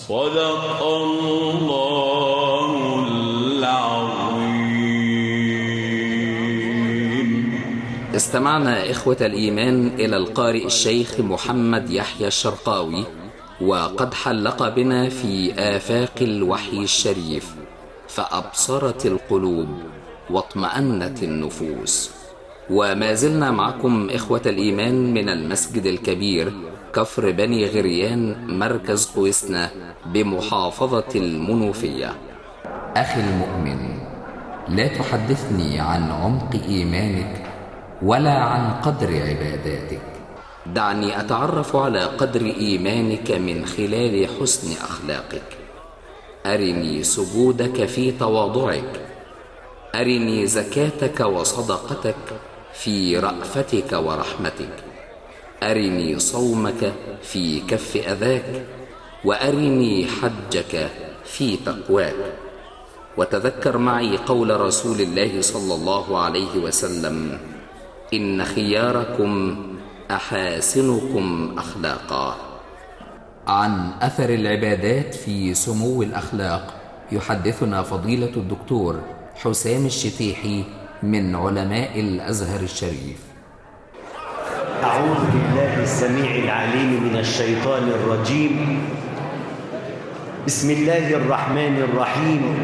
صدق الله العظيم. استمعنا إخوة الإيمان إلى القارئ الشيخ محمد يحيى الشرقاوي، وقد حلق بنا في آفاق الوحي الشريف، فأبصرت القلوب واطمأنت النفوس. وما زلنا معكم إخوة الإيمان من المسجد الكبير كفر بني غريان مركز قويسنا بمحافظة المنوفية. أخي المؤمن، لا تحدثني عن عمق إيمانك ولا عن قدر عباداتك، دعني أتعرف على قدر إيمانك من خلال حسن أخلاقك. أرني سجودك في تواضعك، أرني زكاتك وصدقتك في رأفتك ورحمتك، أرني صومك في كف أذاك، وأرني حجك في تقواك. وتذكر معي قول رسول الله صلى الله عليه وسلم: إن خياركم أحاسنكم أخلاقا. عن أثر العبادات في سمو الأخلاق يحدثنا فضيلة الدكتور حسام الشتيحي من علماء الأزهر الشريف. أعوذ بالله السميع العليم من الشيطان الرجيم. بسم الله الرحمن الرحيم.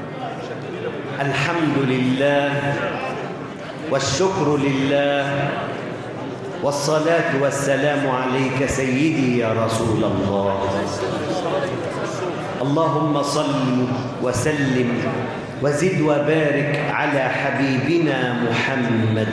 الحمد لله والشكر لله والصلاة والسلام عليك سيدي يا رسول الله. اللهم صل وسلم وزد وبارك على حبيبنا محمد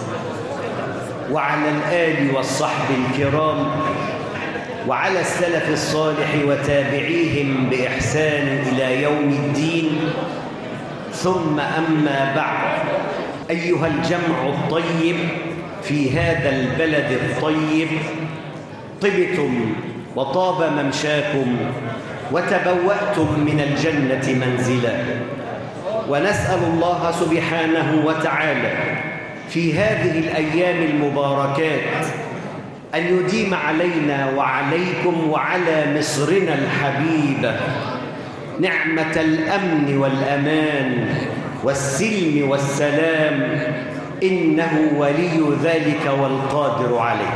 وعلى الآل والصحب الكرام وعلى السلف الصالح وتابعيهم بإحسان إلى يوم الدين. ثم أما بعد، أيها الجمع الطيب في هذا البلد الطيب، طبتم وطاب ممشاكم وتبوأتم من الجنة منزلا، ونسأل الله سبحانه وتعالى في هذه الأيام المباركات أن يديم علينا وعليكم وعلى مصرنا الحبيبة نعمة الأمن والأمان والسلم والسلام، إنه ولي ذلك والقادر عليه.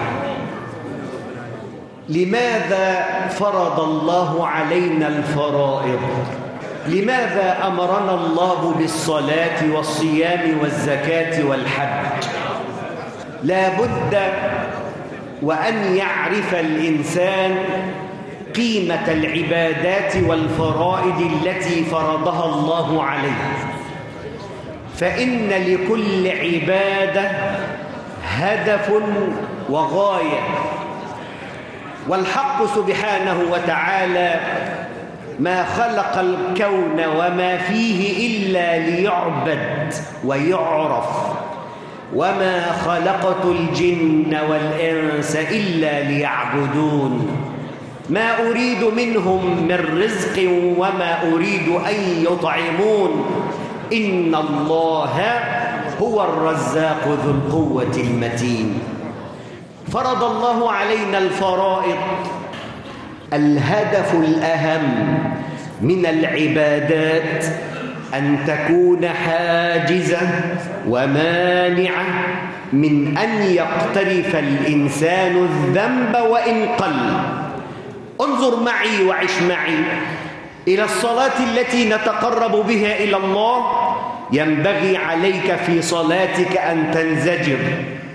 لماذا فرض الله علينا الفرائض؟ لماذا أمرنا الله بالصلاة والصيام والزكاة والحج؟ لا بد وأن يعرف الإنسان قيمة العبادات والفرائض التي فرضها الله عليه، فإن لكل عبادة هدف وغاية، والحق سبحانه وتعالى ما خلق الكون وما فيه إلا ليعبد ويعرف، وما خلقت الجن والإنس إلا ليعبدون، ما أريد منهم من رزق وما أريد أن يطعمون، إن الله هو الرزاق ذو القوة المتين. فرض الله علينا الفرائض. الهدف الأهم من العبادات أن تكون حاجزة ومانعة من أن يقترف الإنسان الذنب وإن قل. انظر معي وعش معي إلى الصلاة التي نتقرب بها إلى الله. ينبغي عليك في صلاتك أن تنزجر